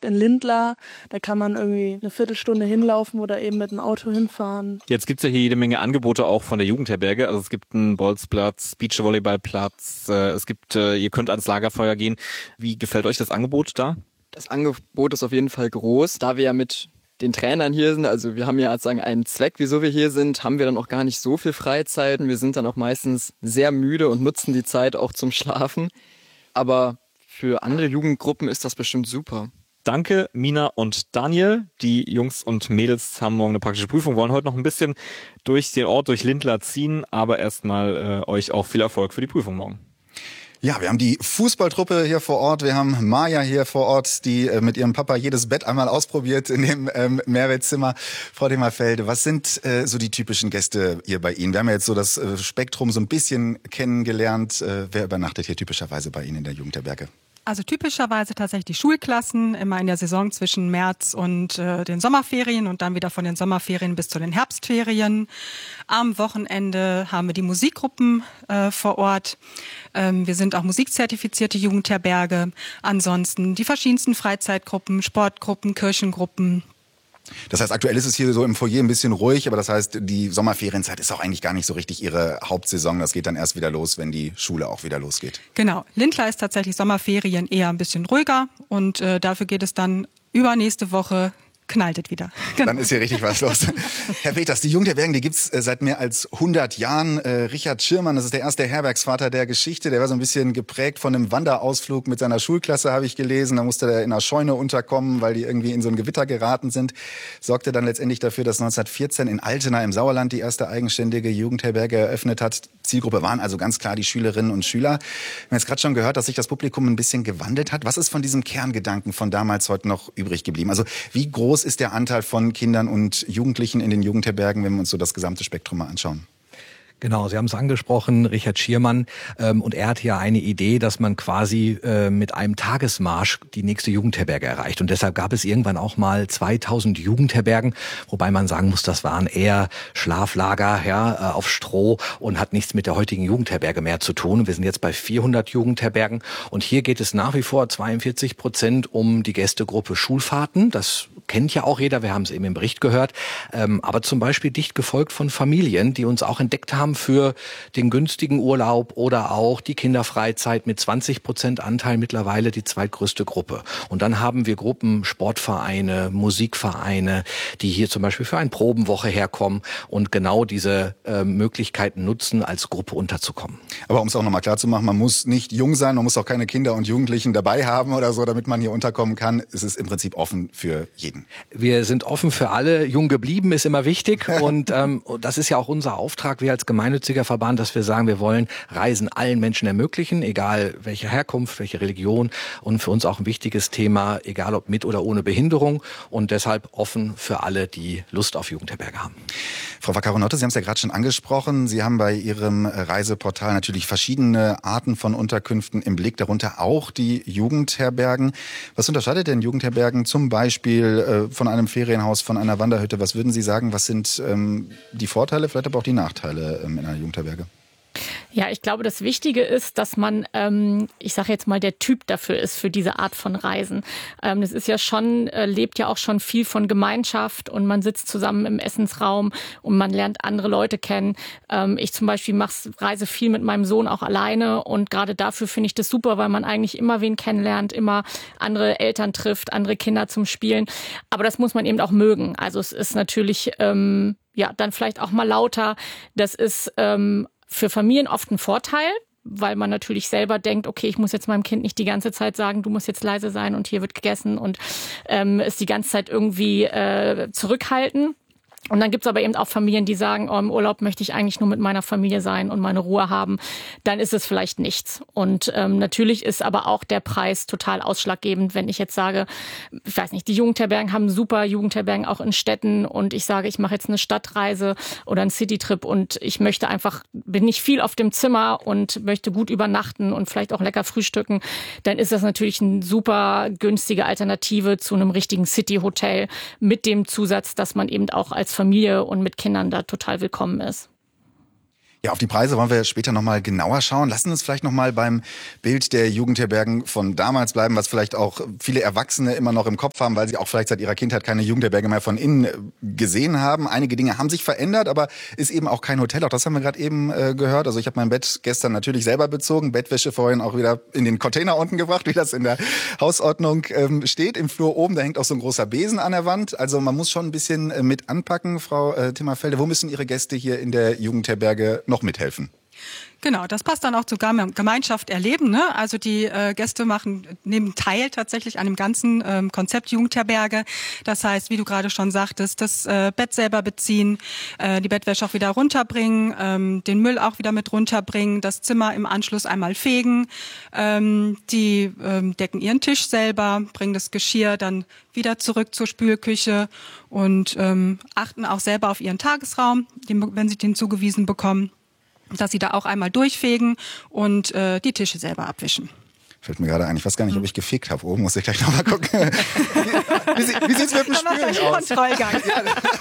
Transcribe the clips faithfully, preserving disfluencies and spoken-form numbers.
direkt in Lindlar. Da kann man irgendwie eine Viertelstunde hinlaufen oder eben mit dem Auto hinfahren. Jetzt gibt's ja hier jede Menge Angebote auch von der Jugendherberge. Also es gibt einen Bolzplatz, Beachvolleyballplatz, äh, es gibt, äh, ihr könnt ans Lagerfeuer gehen. Wie gefällt euch das Angebot da? Das Angebot ist auf jeden Fall groß, da wir ja mit den Trainern hier sind, also wir haben ja sozusagen einen Zweck, wieso wir hier sind, haben wir dann auch gar nicht so viel Freizeit. Wir sind dann auch meistens sehr müde und nutzen die Zeit auch zum Schlafen. Aber für andere Jugendgruppen ist das bestimmt super. Danke, Mina und Daniel. Die Jungs und Mädels haben morgen eine praktische Prüfung, wollen heute noch ein bisschen durch den Ort, durch Lindlar ziehen, aber erstmal äh, euch auch viel Erfolg für die Prüfung morgen. Ja, wir haben die Fußballtruppe hier vor Ort. Wir haben Maja hier vor Ort, die äh, mit ihrem Papa jedes Bett einmal ausprobiert in dem ähm, Mehrwertzimmer. Frau Demmerfelde, was sind äh, so die typischen Gäste hier bei Ihnen? Wir haben ja jetzt so das äh, Spektrum so ein bisschen kennengelernt. Äh, wer übernachtet hier typischerweise bei Ihnen in der Jugendherberge? Also typischerweise tatsächlich die Schulklassen, immer in der Saison zwischen März und äh, den Sommerferien und dann wieder von den Sommerferien bis zu den Herbstferien. Am Wochenende haben wir die Musikgruppen äh, vor Ort. Ähm, wir sind auch musikzertifizierte Jugendherberge. Ansonsten die verschiedensten Freizeitgruppen, Sportgruppen, Kirchengruppen. Das heißt, aktuell ist es hier so im Foyer ein bisschen ruhig, aber das heißt, die Sommerferienzeit ist auch eigentlich gar nicht so richtig Ihre Hauptsaison. Das geht dann erst wieder los, wenn die Schule auch wieder losgeht. Genau. Lindlar ist tatsächlich Sommerferien eher ein bisschen ruhiger und äh, dafür geht es dann übernächste Woche knallt es wieder. Genau. Dann ist hier richtig was los. Herr Peters, die Jugendherbergen, die gibt's äh, seit mehr als hundert Jahren. Äh, Richard Schirmann, das ist der erste Herbergsvater der Geschichte. Der war so ein bisschen geprägt von einem Wanderausflug mit seiner Schulklasse, habe ich gelesen. Da musste er in einer Scheune unterkommen, weil die irgendwie in so ein Gewitter geraten sind. Sorgte dann letztendlich dafür, dass neunzehnhundertvierzehn in Altena im Sauerland die erste eigenständige Jugendherberge eröffnet hat. Zielgruppe waren also ganz klar die Schülerinnen und Schüler. Wir haben jetzt gerade schon gehört, dass sich das Publikum ein bisschen gewandelt hat. Was ist von diesem Kerngedanken von damals heute noch übrig geblieben? Also wie groß ist der Anteil von Kindern und Jugendlichen in den Jugendherbergen, wenn wir uns so das gesamte Spektrum mal anschauen? Genau, Sie haben es angesprochen, Richard Schirmann. Ähm, und er hat ja eine Idee, dass man quasi äh, mit einem Tagesmarsch die nächste Jugendherberge erreicht. Und deshalb gab es irgendwann auch mal zweitausend Jugendherbergen, wobei man sagen muss, das waren eher Schlaflager ja, auf Stroh und hat nichts mit der heutigen Jugendherberge mehr zu tun. Wir sind jetzt bei vierhundert Jugendherbergen und hier geht es nach wie vor zweiundvierzig Prozent um die Gästegruppe Schulfahrten. Das kennt ja auch jeder, wir haben es eben im Bericht gehört. Ähm, aber zum Beispiel dicht gefolgt von Familien, die uns auch entdeckt haben für den günstigen Urlaub oder auch die Kinderfreizeit mit zwanzig Prozent Anteil mittlerweile die zweitgrößte Gruppe. Und dann haben wir Gruppen, Sportvereine, Musikvereine, die hier zum Beispiel für eine Probenwoche herkommen und genau diese äh, Möglichkeiten nutzen, als Gruppe unterzukommen. Aber um es auch nochmal klar zu machen, man muss nicht jung sein, man muss auch keine Kinder und Jugendlichen dabei haben oder so, damit man hier unterkommen kann. Es ist im Prinzip offen für jeden. Wir sind offen für alle. Jung geblieben ist immer wichtig und ähm, das ist ja auch unser Auftrag, wir als gemeinnütziger Verband, dass wir sagen, wir wollen Reisen allen Menschen ermöglichen, egal welche Herkunft, welche Religion und für uns auch ein wichtiges Thema, egal ob mit oder ohne Behinderung und deshalb offen für alle, die Lust auf Jugendherberge haben. Frau Vaccaronotte, Sie haben es ja gerade schon angesprochen. Sie haben bei Ihrem Reiseportal natürlich verschiedene Arten von Unterkünften im Blick, darunter auch die Jugendherbergen. Was unterscheidet denn Jugendherbergen zum Beispiel äh, von einem Ferienhaus, von einer Wanderhütte? Was würden Sie sagen, was sind ähm, die Vorteile, vielleicht aber auch die Nachteile ähm, in einer Jugendherberge? Ja, ich glaube, das Wichtige ist, dass man, ähm, ich sage jetzt mal, der Typ dafür ist, für diese Art von Reisen. Ähm, das ist ja schon, äh, lebt ja auch schon viel von Gemeinschaft und man sitzt zusammen im Essensraum und man lernt andere Leute kennen. Ähm, ich zum Beispiel mache reise viel mit meinem Sohn auch alleine und gerade dafür finde ich das super, weil man eigentlich immer wen kennenlernt, immer andere Eltern trifft, andere Kinder zum Spielen. Aber das muss man eben auch mögen. Also es ist natürlich, ähm, ja, dann vielleicht auch mal lauter. Das ist ähm, für Familien oft ein Vorteil, weil man natürlich selber denkt, okay, ich muss jetzt meinem Kind nicht die ganze Zeit sagen, du musst jetzt leise sein und hier wird gegessen und ähm, es die ganze Zeit irgendwie äh, zurückhalten. Und dann gibt's aber eben auch Familien, die sagen, oh, im Urlaub möchte ich eigentlich nur mit meiner Familie sein und meine Ruhe haben. Dann ist es vielleicht nichts. Und ähm, natürlich ist aber auch der Preis total ausschlaggebend, wenn ich jetzt sage, ich weiß nicht, die Jugendherbergen haben super Jugendherbergen auch in Städten und ich sage, ich mache jetzt eine Stadtreise oder einen Citytrip und ich möchte einfach, bin nicht viel auf dem Zimmer und möchte gut übernachten und vielleicht auch lecker frühstücken, dann ist das natürlich eine super günstige Alternative zu einem richtigen City-Hotel mit dem Zusatz, dass man eben auch als Familie und mit Kindern da total willkommen ist. Ja, auf die Preise wollen wir später nochmal genauer schauen. Lassen uns vielleicht nochmal beim Bild der Jugendherbergen von damals bleiben, was vielleicht auch viele Erwachsene immer noch im Kopf haben, weil sie auch vielleicht seit ihrer Kindheit keine Jugendherberge mehr von innen gesehen haben. Einige Dinge haben sich verändert, aber ist eben auch kein Hotel. Auch das haben wir gerade eben äh, gehört. Also ich habe mein Bett gestern natürlich selber bezogen, Bettwäsche vorhin auch wieder in den Container unten gebracht, wie das in der Hausordnung ähm, steht. Im Flur oben, da hängt auch so ein großer Besen an der Wand. Also man muss schon ein bisschen äh, mit anpacken. Frau äh, Timmerfelde, wo müssen Ihre Gäste hier in der Jugendherberge noch mithelfen? Genau, das passt dann auch zu Gemeinschaft erleben. Ne? Also die äh, Gäste machen nehmen teil tatsächlich an dem ganzen ähm, Konzept Jugendherberge. Das heißt, wie du gerade schon sagtest, das äh, Bett selber beziehen, äh, die Bettwäsche auch wieder runterbringen, ähm, den Müll auch wieder mit runterbringen, das Zimmer im Anschluss einmal fegen. Ähm, die ähm, decken ihren Tisch selber, bringen das Geschirr dann wieder zurück zur Spülküche und ähm, achten auch selber auf ihren Tagesraum, den, wenn sie den zugewiesen bekommen, dass sie da auch einmal durchfegen und äh, die Tische selber abwischen. Fällt mir gerade ein, ich weiß gar nicht, ob ich gefegt habe. Oben muss ich gleich nochmal gucken. wie wie, wie sieht es mit dem Spülen aus? Ja,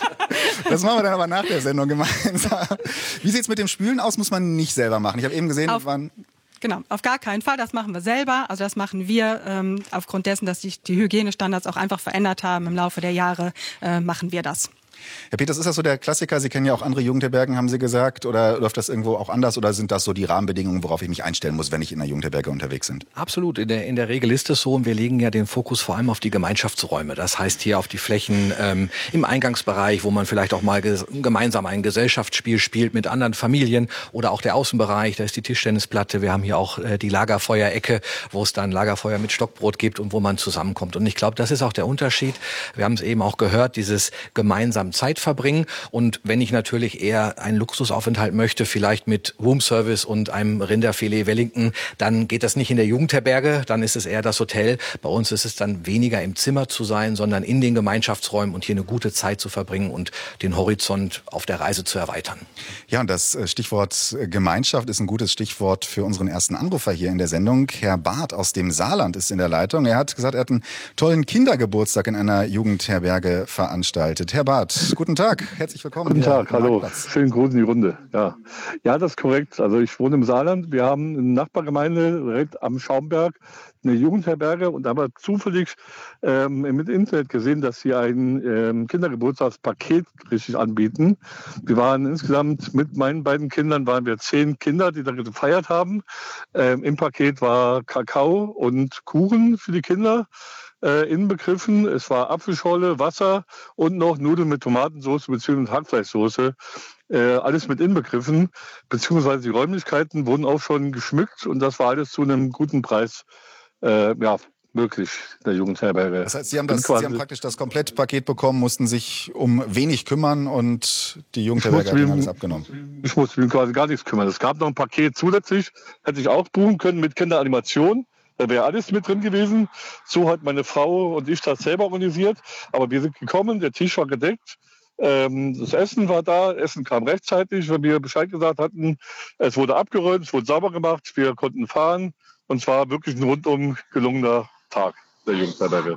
das machen wir dann aber nach der Sendung gemeinsam. Wie sieht es mit dem Spülen aus? Muss man nicht selber machen. Ich habe eben gesehen, auf, waren... Genau, auf gar keinen Fall. Das machen wir selber. Also das machen wir ähm, aufgrund dessen, dass sich die Hygienestandards auch einfach verändert haben im Laufe der Jahre, äh, machen wir das. Herr Peters, ist das so der Klassiker? Sie kennen ja auch andere Jugendherbergen, haben Sie gesagt. Oder läuft das irgendwo auch anders? Oder sind das so die Rahmenbedingungen, worauf ich mich einstellen muss, wenn ich in einer Jugendherberge unterwegs bin? Absolut. In der, in der Regel ist es so. Und wir legen ja den Fokus vor allem auf die Gemeinschaftsräume. Das heißt hier auf die Flächen ähm, im Eingangsbereich, wo man vielleicht auch mal ges- gemeinsam ein Gesellschaftsspiel spielt mit anderen Familien. Oder auch der Außenbereich, da ist die Tischtennisplatte. Wir haben hier auch äh, die Lagerfeuerecke, wo es dann Lagerfeuer mit Stockbrot gibt und wo man zusammenkommt. Und ich glaube, das ist auch der Unterschied. Wir haben es eben auch gehört, dieses gemeinsam Zeit verbringen. Und wenn ich natürlich eher einen Luxusaufenthalt möchte, vielleicht mit Roomservice und einem Rinderfilet Wellington, dann geht das nicht in der Jugendherberge, dann ist es eher das Hotel. Bei uns ist es dann weniger im Zimmer zu sein, sondern in den Gemeinschaftsräumen und hier eine gute Zeit zu verbringen und den Horizont auf der Reise zu erweitern. Ja, und das Stichwort Gemeinschaft ist ein gutes Stichwort für unseren ersten Anrufer hier in der Sendung. Herr Barth aus dem Saarland ist in der Leitung. Er hat gesagt, er hat einen tollen Kindergeburtstag in einer Jugendherberge veranstaltet. Herr Barth, guten Tag, herzlich willkommen. Guten Tag, hallo. Schönen Gruß in die Runde. Ja. ja, das ist korrekt. Also ich wohne im Saarland. Wir haben eine Nachbargemeinde direkt am Schaumberg eine Jugendherberge und haben zufällig ähm, im Internet gesehen, dass sie ein ähm, Kindergeburtstagspaket richtig anbieten. Wir waren insgesamt mit meinen beiden Kindern waren wir zehn Kinder, die da gefeiert haben. Ähm, Im Paket war Kakao und Kuchen für die Kinder. Äh, inbegriffen. Es war Apfelschorle, Wasser und noch Nudeln mit Tomatensauce bzw. Hackfleischsoße. Äh, alles mit inbegriffen, beziehungsweise die Räumlichkeiten wurden auch schon geschmückt und das war alles zu einem guten Preis äh, ja, möglich in der Jugendherberge. Das heißt, Sie haben, das, Sie haben praktisch das Komplettpaket bekommen, mussten sich um wenig kümmern und die Jugendherberge hat Ihnen alles abgenommen. Ich musste mich quasi gar nichts kümmern. Es gab noch ein Paket zusätzlich, hätte ich auch buchen können mit Kinderanimation. Da wäre alles mit drin gewesen. So hat meine Frau und ich das selber organisiert. Aber wir sind gekommen, der Tisch war gedeckt. Ähm, das Essen war da, Essen kam rechtzeitig, wenn wir Bescheid gesagt hatten. Es wurde abgeräumt, es wurde sauber gemacht, wir konnten fahren. Und es war wirklich ein rundum gelungener Tag der Jugendherberge.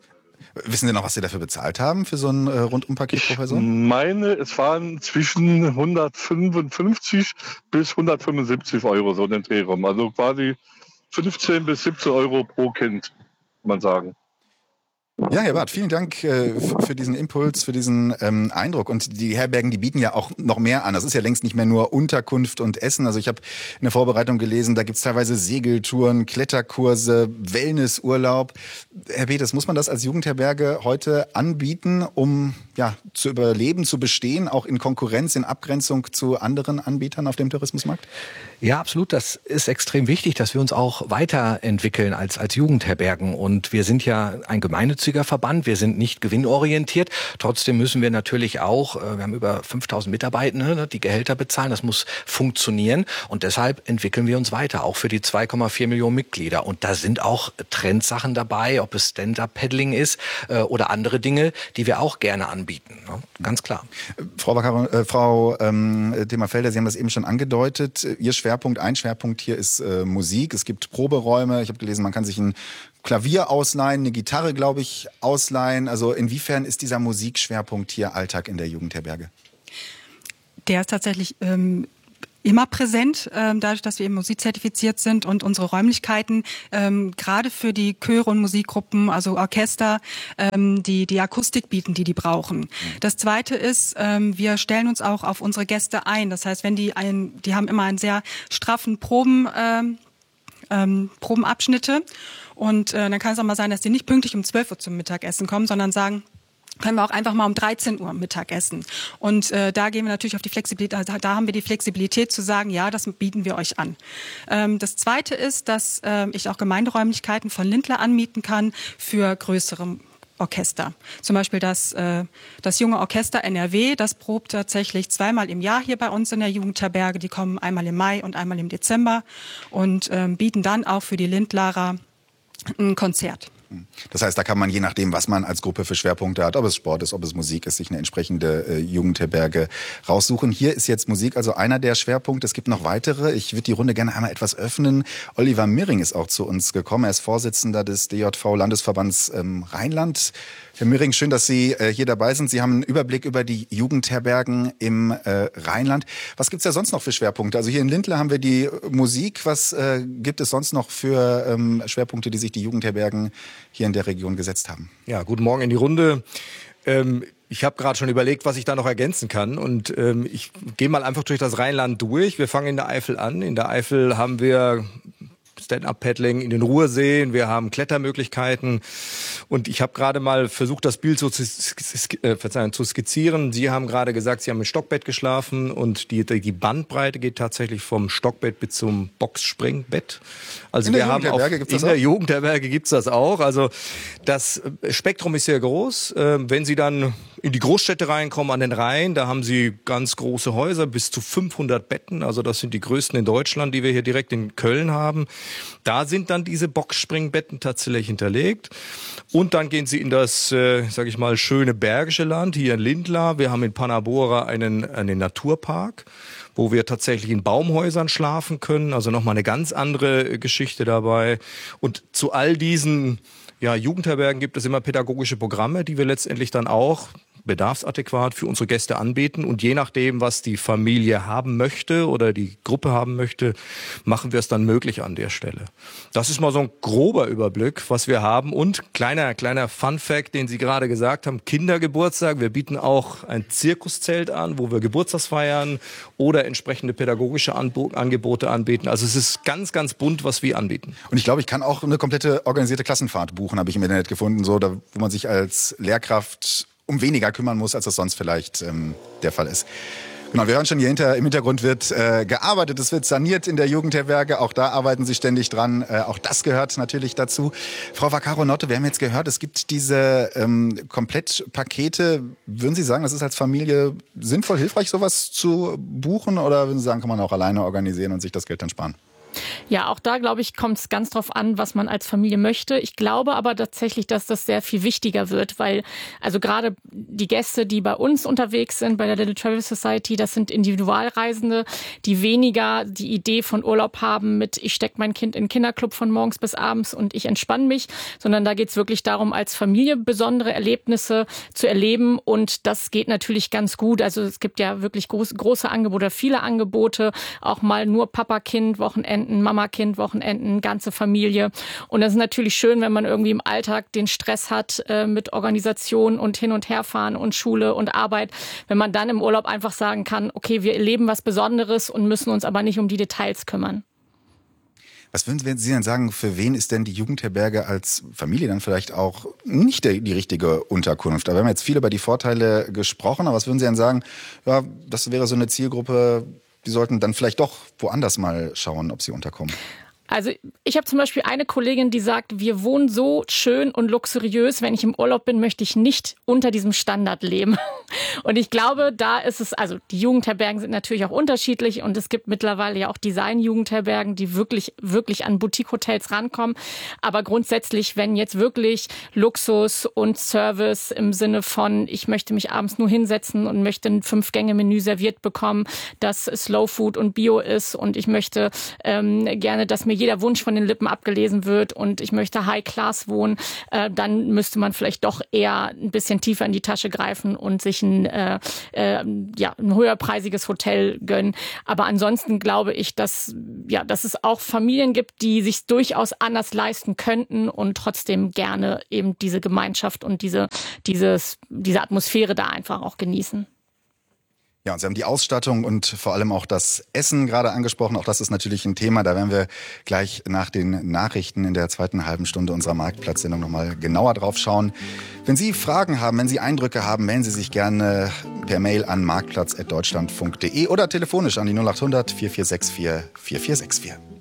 Wissen Sie noch, was Sie dafür bezahlt haben, für so ein äh, Rundumpaket pro Person? Ich meine, es waren zwischen hundertfünfundfünfzig bis hundertfünfundsiebzig Euro, so in den Dreh rum. Also quasi fünfzehn bis siebzehn Euro pro Kind, kann man sagen. Ja, Herr Barth, vielen Dank äh, für diesen Impuls, für diesen ähm, Eindruck. Und die Herbergen, die bieten ja auch noch mehr an. Das ist ja längst nicht mehr nur Unterkunft und Essen. Also ich habe in der Vorbereitung gelesen, da gibt's teilweise Segeltouren, Kletterkurse, Wellnessurlaub. Herr Peters, muss man das als Jugendherberge heute anbieten, um ja zu überleben, zu bestehen, auch in Konkurrenz, in Abgrenzung zu anderen Anbietern auf dem Tourismusmarkt? Ja, absolut. Das ist extrem wichtig, dass wir uns auch weiterentwickeln als, als Jugendherbergen. Und wir sind ja ein gemeinnütziger Verband. Wir sind nicht gewinnorientiert. Trotzdem müssen wir natürlich auch, wir haben über fünftausend Mitarbeitende, die Gehälter bezahlen. Das muss funktionieren. Und deshalb entwickeln wir uns weiter, auch für die zwei Komma vier Millionen Mitglieder. Und da sind auch Trendsachen dabei, ob es Stand-Up-Paddling ist äh, oder andere Dinge, die wir auch gerne anbieten. Ne? Ganz klar. Frau Backer, äh, Frau ähm, Timmerfelder, Sie haben das eben schon angedeutet. Ihr Schwerpunkt, ein Schwerpunkt hier ist äh, Musik. Es gibt Proberäume. Ich habe gelesen, man kann sich ein Klavier ausleihen, eine Gitarre, glaube ich, ausleihen. Also inwiefern ist dieser Musikschwerpunkt hier Alltag in der Jugendherberge? Der ist tatsächlich ähm, immer präsent, ähm, dadurch, dass wir eben musikzertifiziert sind und unsere Räumlichkeiten ähm, gerade für die Chöre und Musikgruppen, also Orchester, ähm, die die Akustik bieten, die die brauchen. Das Zweite ist, ähm, wir stellen uns auch auf unsere Gäste ein. Das heißt, wenn die ein, die haben immer einen sehr straffen Proben, ähm, ähm, Probenabschnitte und äh, dann kann es auch mal sein, dass die nicht pünktlich um zwölf Uhr zum Mittagessen kommen, sondern sagen, können wir auch einfach mal um dreizehn Uhr Mittag essen. Und äh, da gehen wir natürlich auf die Flexibilität, also da haben wir die Flexibilität zu sagen, ja, das bieten wir euch an. Ähm, das Zweite ist, dass äh, ich auch Gemeinderäumlichkeiten von Lindlar anmieten kann für größere Orchester. Zum Beispiel das, äh, das junge Orchester N R W, das probt tatsächlich zweimal im Jahr hier bei uns in der Jugendherberge. Die kommen einmal im Mai und einmal im Dezember und ähm, bieten dann auch für die Lindlarer ein Konzert. Das heißt, da kann man je nachdem, was man als Gruppe für Schwerpunkte hat, ob es Sport ist, ob es Musik ist, sich eine entsprechende äh, Jugendherberge raussuchen. Hier ist jetzt Musik also einer der Schwerpunkte. Es gibt noch weitere. Ich würde die Runde gerne einmal etwas öffnen. Oliver Mirring ist auch zu uns gekommen. Er ist Vorsitzender des D J V-Landesverbands ähm, Rheinland. Herr Mirring, schön, dass Sie äh, hier dabei sind. Sie haben einen Überblick über die Jugendherbergen im äh, Rheinland. Was gibt's da sonst noch für Schwerpunkte? Also hier in Lindlar haben wir die Musik. Was äh, gibt es sonst noch für ähm, Schwerpunkte, die sich die Jugendherbergen hier in der Region gesetzt haben? Ja, guten Morgen in die Runde. Ähm, ich habe gerade schon überlegt, was ich da noch ergänzen kann. Und ähm, ich gehe mal einfach durch das Rheinland durch. Wir fangen in der Eifel an. In der Eifel haben wir Stand-up-Paddling in den Ruhrseen, wir haben Klettermöglichkeiten und ich habe gerade mal versucht, das Bild so zu, äh, verzeihen, zu skizzieren. Sie haben gerade gesagt, Sie haben im Stockbett geschlafen und die, die Bandbreite geht tatsächlich vom Stockbett bis zum Boxspringbett. Also in der wir haben auch, gibt's das in der auch? Jugendherberge gibt's das auch. Also das Spektrum ist sehr groß. Wenn Sie dann in die Großstädte reinkommen, an den Rhein, da haben Sie ganz große Häuser, bis zu fünfhundert Betten. Also das sind die größten in Deutschland, die wir hier direkt in Köln haben. Da sind dann diese Boxspringbetten tatsächlich hinterlegt. Und dann gehen Sie in das, äh, sage ich mal, schöne Bergische Land, hier in Lindlar. Wir haben in Panabora einen, einen Naturpark, wo wir tatsächlich in Baumhäusern schlafen können. Also nochmal eine ganz andere Geschichte dabei. Und zu all diesen ja, Jugendherbergen gibt es immer pädagogische Programme, die wir letztendlich dann auch bedarfsadäquat für unsere Gäste anbieten. Und je nachdem, was die Familie haben möchte oder die Gruppe haben möchte, machen wir es dann möglich an der Stelle. Das ist mal so ein grober Überblick, was wir haben. Und kleiner, kleiner Fun-Fact, den Sie gerade gesagt haben, Kindergeburtstag. Wir bieten auch ein Zirkuszelt an, wo wir Geburtstagsfeiern oder entsprechende pädagogische Anbo- Angebote anbieten. Also es ist ganz, ganz bunt, was wir anbieten. Und ich glaube, ich kann auch eine komplette organisierte Klassenfahrt buchen, habe ich im Internet gefunden, so, da, wo man sich als Lehrkraft um weniger kümmern muss, als das sonst vielleicht ähm, der Fall ist. Genau, wir hören schon, hier hinter, im Hintergrund wird äh, gearbeitet, es wird saniert in der Jugendherberge, auch da arbeiten Sie ständig dran, äh, auch das gehört natürlich dazu. Frau Vaccaro-Notte, wir haben jetzt gehört, es gibt diese ähm, Komplettpakete. Würden Sie sagen, das ist als Familie sinnvoll, hilfreich, sowas zu buchen, oder würden Sie sagen, kann man auch alleine organisieren und sich das Geld dann sparen? Ja, auch da, glaube ich, kommt es ganz drauf an, was man als Familie möchte. Ich glaube aber tatsächlich, dass das sehr viel wichtiger wird, weil also gerade die Gäste, die bei uns unterwegs sind, bei der Little Travel Society, das sind Individualreisende, die weniger die Idee von Urlaub haben mit, ich stecke mein Kind in den Kinderclub von morgens bis abends und ich entspanne mich, sondern da geht es wirklich darum, als Familie besondere Erlebnisse zu erleben, und das geht natürlich ganz gut. Also es gibt ja wirklich groß, große Angebote, viele Angebote, auch mal nur Papa-Kind-Wochenenden, Mama-Kind-Wochenenden, ganze Familie. Und das ist natürlich schön, wenn man irgendwie im Alltag den Stress hat äh, mit Organisation und hin und herfahren und Schule und Arbeit, wenn man dann im Urlaub einfach sagen kann, okay, wir erleben was Besonderes und müssen uns aber nicht um die Details kümmern. Was würden Sie denn sagen, für wen ist denn die Jugendherberge als Familie dann vielleicht auch nicht die, die richtige Unterkunft? Da haben wir jetzt viel über die Vorteile gesprochen, aber was würden Sie denn sagen, ja, das wäre so eine Zielgruppe, die sollten dann vielleicht doch woanders mal schauen, ob sie unterkommen? Also ich habe zum Beispiel eine Kollegin, die sagt, wir wohnen so schön und luxuriös, wenn ich im Urlaub bin, möchte ich nicht unter diesem Standard leben. Und ich glaube, da ist es, also die Jugendherbergen sind natürlich auch unterschiedlich und es gibt mittlerweile ja auch Design-Jugendherbergen, die wirklich, wirklich an Boutique-Hotels rankommen. Aber grundsätzlich, wenn jetzt wirklich Luxus und Service im Sinne von, ich möchte mich abends nur hinsetzen und möchte ein Fünf-Gänge-Menü serviert bekommen, das Slow Food und Bio ist, und ich möchte ähm, gerne, dass mir jeder Wunsch von den Lippen abgelesen wird und ich möchte High-Class wohnen, äh, dann müsste man vielleicht doch eher ein bisschen tiefer in die Tasche greifen und sich ein, äh, äh, ja, ein höherpreisiges Hotel gönnen. Aber ansonsten glaube ich, dass, ja, dass es auch Familien gibt, die sich durchaus anders leisten könnten und trotzdem gerne eben diese Gemeinschaft und diese, dieses, diese Atmosphäre da einfach auch genießen. Ja, und Sie haben die Ausstattung und vor allem auch das Essen gerade angesprochen. Auch das ist natürlich ein Thema. Da werden wir gleich nach den Nachrichten in der zweiten halben Stunde unserer Marktplatzsendung nochmal genauer drauf schauen. Wenn Sie Fragen haben, wenn Sie Eindrücke haben, melden Sie sich gerne per Mail an marktplatz punkt deutschlandfunk punkt de oder telefonisch an die null acht hundert vier vier sechs vier vier vier sechs vier.